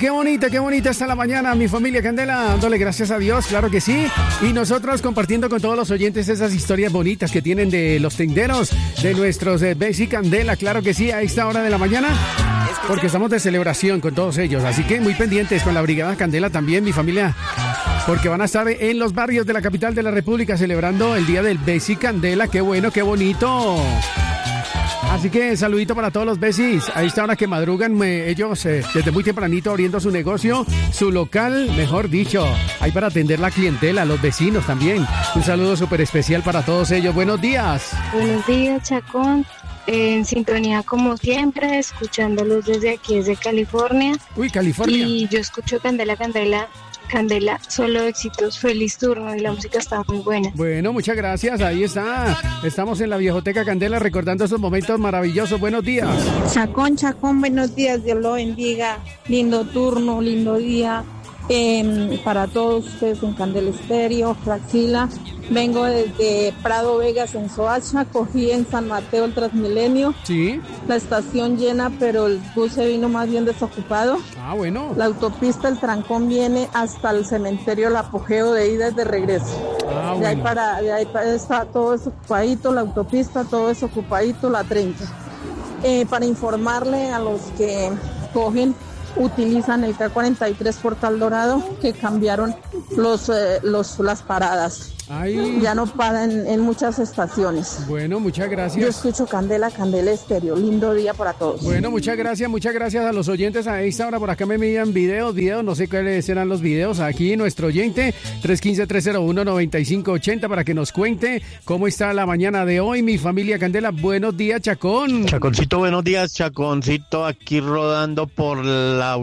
qué bonita está la mañana, mi familia Candela, dándole gracias a Dios, claro que sí. Y nosotros compartiendo con todos los oyentes esas historias bonitas que tienen de los tenderos, de nuestros Bessie Candela, claro que sí, a esta hora de la mañana. Porque estamos de celebración con todos ellos, así que muy pendientes con la Brigada Candela también, mi familia, porque van a estar en los barrios de la capital de la República celebrando el día del Bessie Candela. ¡Qué bueno, qué bonito! Así que saludito para todos los Bessies, a esta hora que madrugan ellos desde muy tempranito abriendo su negocio, su local, mejor dicho, ahí para atender la clientela, los vecinos también. Un saludo súper especial para todos ellos. Buenos días. Buenos días, Chacón. En sintonía como siempre, escuchándolos desde aquí, desde California. Uy, California. Y yo escucho Candela, solo éxitos, feliz turno y la música está muy buena. Bueno, muchas gracias, ahí está. Estamos en la Viejoteca Candela recordando esos momentos maravillosos. Buenos días. Chacón, buenos días, Dios lo bendiga. Lindo turno, lindo día. Para todos ustedes en Candela Estéreo, Flaxila. Vengo desde Prado Vegas en Soacha, cogí en San Mateo el Transmilenio. Sí. La estación llena, pero el bus se vino más bien desocupado. Ah, bueno. La autopista, el trancón viene hasta el cementerio El Apogeo de ida y de regreso. Ah, de bueno. ahí para está todo desocupadito, la autopista, todo desocupadito, la 30. Para informarle a los que utilizan el K43 Portal Dorado, que cambiaron las paradas. Ay. Ya no paran en muchas estaciones. Bueno, muchas gracias. Yo escucho Candela Estéreo. Lindo día para todos. Bueno, muchas gracias a los oyentes a esta hora. Por acá me envían videos, no sé cuáles serán los videos. Aquí nuestro oyente, 315-301-9580, para que nos cuente cómo está la mañana de hoy, mi familia Candela. Buenos días, Chacón. Chaconcito, buenos días, Chaconcito, aquí rodando por la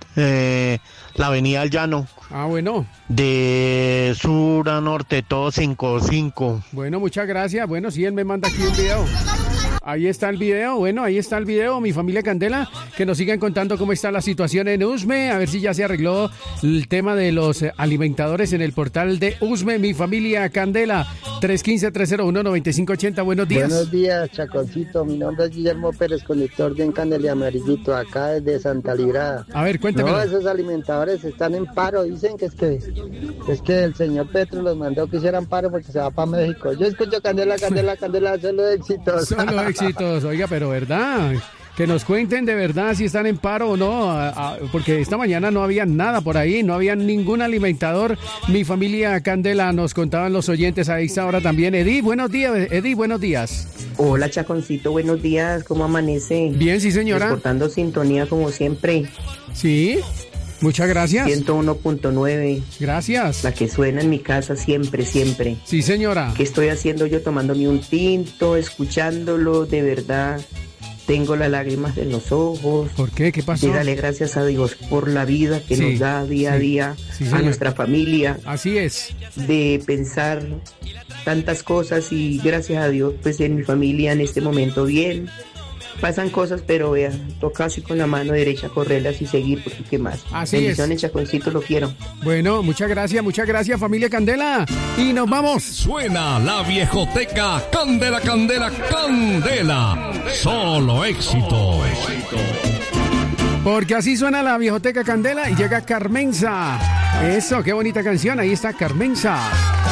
avenida El Llano. Ah, bueno. De sur a norte, todo 5-5. Bueno, muchas gracias. Bueno, sí, él me manda aquí un video. Ahí está el video, mi familia Candela, que nos sigan contando cómo está la situación en Usme, a ver si ya se arregló el tema de los alimentadores en el portal de Usme, mi familia Candela, 315-301-9580, buenos días. Buenos días, Chaconcito, mi nombre es Guillermo Pérez, conductor de Candela Amarillito, acá desde Santa Librada. A ver, cuéntame. No, esos alimentadores están en paro, dicen que es que el señor Petro los mandó que hicieran paro porque se va para México. Yo escucho Candela, solo éxitos. Solo éxitos, oiga, pero verdad, que nos cuenten de verdad si están en paro o no, porque esta mañana no había nada por ahí, no había ningún alimentador. Mi familia Candela, nos contaban los oyentes a esta hora también. Edith, buenos días. Hola, Chaconcito, buenos días, ¿cómo amanece? Bien, sí, señora. Reportando sintonía como siempre. Sí. Muchas gracias. 101.9. Gracias. La que suena en mi casa siempre. Sí, señora. ¿Qué estoy haciendo yo? Tomándome un tinto, escuchándolo, de verdad. Tengo las lágrimas en los ojos. ¿Por qué? ¿Qué pasó? Dale gracias a Dios por la vida que nos da día a día a nuestra familia. Así es. De pensar tantas cosas y gracias a Dios, pues en mi familia en este momento bien. Pasan cosas, pero vea, toca así con la mano derecha correrlas y seguir, porque qué más. Así bendiciones, es. Chaconcito, lo quiero. Bueno, muchas gracias, familia Candela. Y nos vamos. Suena la Viejoteca Candela. Solo éxito. Porque así suena la Viejoteca Candela y llega Carmenza. Eso, qué bonita canción. Ahí está Carmenza.